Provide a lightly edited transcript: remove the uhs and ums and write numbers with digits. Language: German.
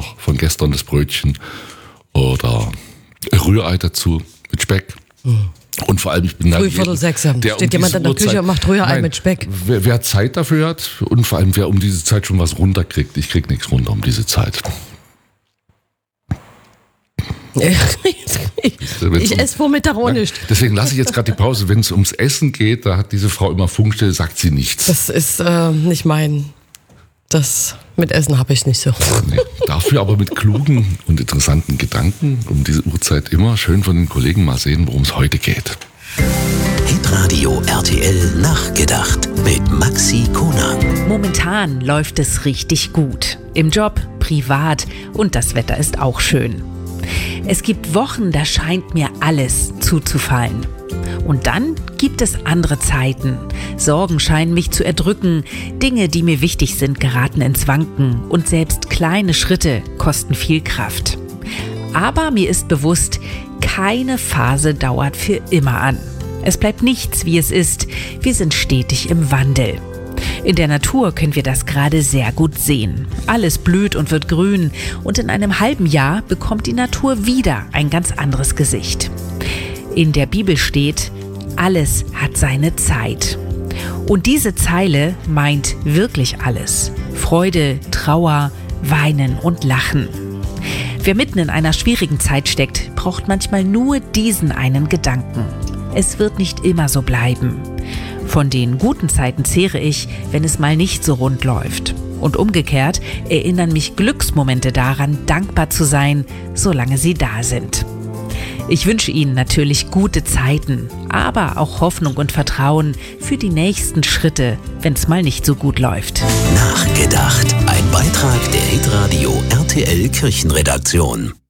noch von gestern das Brötchen oder Rührei dazu mit Speck. Und vor allem, ich bin Früh 5:45. Steht jemand in der Küche und macht Rührei mit Speck. Wer Zeit dafür hat und vor allem wer um diese Zeit schon was runterkriegt. Ich krieg nichts runter um diese Zeit. Ich esse vor Mittag auch nicht. Deswegen lasse ich jetzt gerade die Pause. Wenn es ums Essen geht, da hat diese Frau immer Funkstille, sagt sie nichts. Das ist nicht mein... Das mit Essen habe ich nicht so. Nee, dafür aber mit klugen und interessanten Gedanken um diese Uhrzeit immer schön von den Kollegen mal sehen, worum es heute geht. Hitradio RTL Nachgedacht mit Maxi Konang. Momentan läuft es richtig gut. Im Job, privat und das Wetter ist auch schön. Es gibt Wochen, da scheint mir alles zuzufallen. Und dann gibt es andere Zeiten. Sorgen scheinen mich zu erdrücken. Dinge, die mir wichtig sind, geraten ins Wanken. Und selbst kleine Schritte kosten viel Kraft. Aber mir ist bewusst, keine Phase dauert für immer an. Es bleibt nichts, wie es ist. Wir sind stetig im Wandel. In der Natur können wir das gerade sehr gut sehen. Alles blüht und wird grün. Und in einem halben Jahr bekommt die Natur wieder ein ganz anderes Gesicht. In der Bibel steht, alles hat seine Zeit. Und diese Zeile meint wirklich alles. Freude, Trauer, Weinen und Lachen. Wer mitten in einer schwierigen Zeit steckt, braucht manchmal nur diesen einen Gedanken. Es wird nicht immer so bleiben. Von den guten Zeiten zehre ich, wenn es mal nicht so rund läuft. Und umgekehrt erinnern mich Glücksmomente daran, dankbar zu sein, solange sie da sind. Ich wünsche Ihnen natürlich gute Zeiten, aber auch Hoffnung und Vertrauen für die nächsten Schritte, wenn es mal nicht so gut läuft. Nachgedacht. Ein Beitrag der Hitradio RTL Kirchenredaktion.